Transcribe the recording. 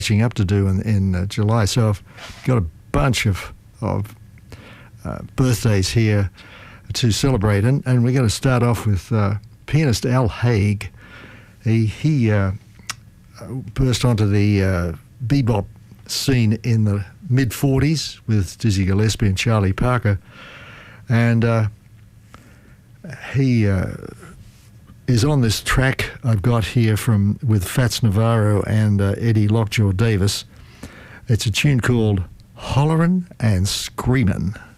up to do in July. So I've got a bunch of birthdays here to celebrate, and we're going to start off with pianist Al Haig. He burst onto the bebop scene in the mid-40s with Dizzy Gillespie and Charlie Parker, and he is on this track I've got here with Fats Navarro and Eddie Lockjaw Davis. It's a tune called Hollerin' and Screamin'.